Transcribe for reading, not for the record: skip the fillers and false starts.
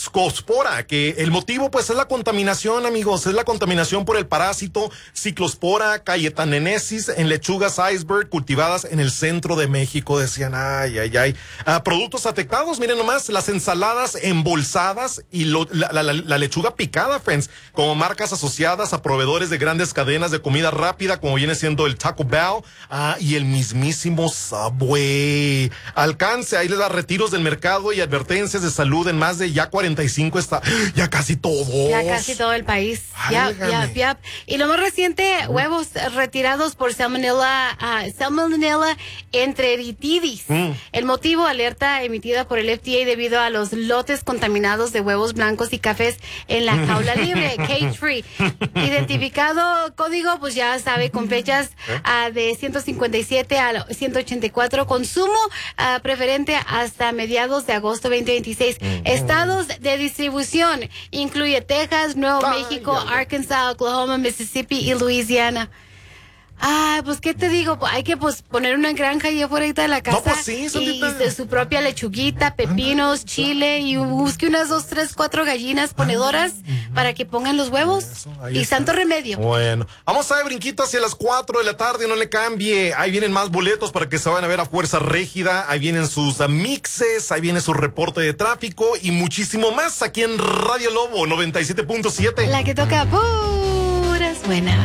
Ciclospora, que el motivo pues es la contaminación, amigos, es la contaminación por el parásito Ciclospora cayetanensis en lechugas iceberg cultivadas en el centro de México. Decían, ay. Productos afectados, miren nomás, las ensaladas embolsadas y la lechuga picada, friends, como marcas asociadas a proveedores de grandes cadenas de comida rápida, como viene siendo el Taco Bell y el mismísimo Subway. Alcance, ahí les da retiros del mercado y advertencias de salud en más de ya 45 ya casi todo. Ya casi todo el país. Yep. Y lo más reciente, huevos retirados por Salmonella enteritidis. El motivo, alerta emitida por el FDA debido a los lotes contaminados de huevos blancos y cafés en la jaula libre, cage free. Identificado código, pues ya sabe, con fechas de 157 a 184, consumo preferente hasta mediados de agosto 2026. Estados de distribución incluye Texas, Nuevo México, Arkansas, Oklahoma, Mississippi y Luisiana. Pues qué te digo, hay que poner una granja ahí afuera de la casa. No, pues sí, y de su propia lechuguita, pepinos, chile, y busque unas 2, 3, 4 gallinas ponedoras para que pongan los huevos. Y santo remedio. Bueno, vamos a ver brinquito hacia las 4 de la tarde, no le cambie. Ahí vienen más boletos para que se vayan a ver a Fuerza Régida. Ahí vienen sus mixes, ahí viene su reporte de tráfico y muchísimo más aquí en Radio Lobo 97.7. La que toca puras buenas.